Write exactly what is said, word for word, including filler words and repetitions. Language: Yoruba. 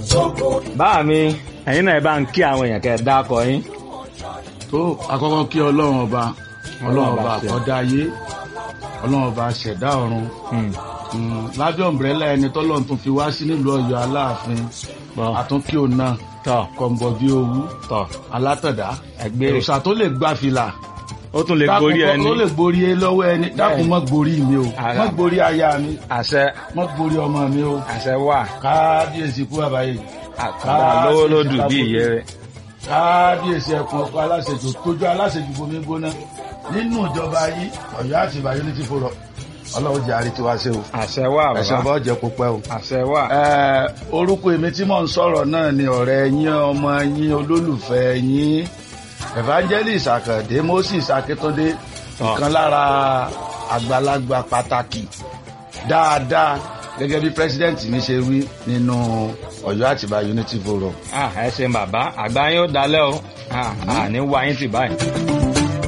báà mi ẹ̀yin náà ẹ bá ń kí àwọn èèyàn kẹ́ ẹ dákọ yín. tó àkọ́kọ́ kí ọlọ́run ọba ọlọ́run ọba àkọ́dá ayé ọlọ́run ọba ṣẹ̀dá ọ̀run lábẹ́ ọ̀mbrẹ́là ẹni tọ́lọ́run tún fi wá sí nílùú Ọ̀yọ́ Aláàfin àtúnkí òun náà kọ̀ǹbọ̀ bí owú alátọ̀dá òòṣà tó lè gbá fìlà ó tún lè gborí ẹni ó lè gborí lọ́wọ́ ẹni dákun mọ́ gborí mi o mọ́ gborí aya mi àṣẹ mọ́ gborí ọmọ mi o àṣẹ wà kábíyèsí kú àbáyé àkàrà lówó lódù bí ìyẹ́ rẹ̀ kábíyèsí ẹkùn ọkọ aláṣejù tójú aláṣejù bomi gbóná nínú ìjọba yìí Ọ̀yọ́ àti Ìbàdàn ní ti fò rọ Ọlọ́run jẹ́ àrí tiwa ṣe o àṣẹ wà bàbá ẹ̀sìn ọba ọ̀jẹ̀ kó pẹ́ o àṣẹ wà. orúkọ èmi tí mò ń sọ̀rọ̀ náà ni ọ̀rẹ́ yín ọmọ yín olólùfẹ́ yín Evangelist Àkàndé Moses Akíntúndé ìkan lára àgbàlagbà pàtàkì dáadáa gẹ́gẹ́ bí president mi ṣe wí nínú Ọ̀yọ́ Àtìbà Unity Forum. ẹ ṣeun bàbá àgbà yín ó dalẹ́ o àní wá yín tì báyìí.